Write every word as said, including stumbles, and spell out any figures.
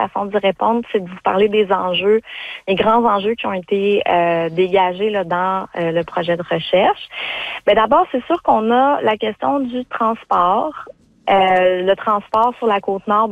façon d'y répondre, c'est de vous parler des enjeux, les grands enjeux qui ont été euh, dégagés là, dans euh, le projet de recherche. Mais d'abord, c'est sûr qu'on a la question du transport. Euh, le transport sur la Côte-Nord,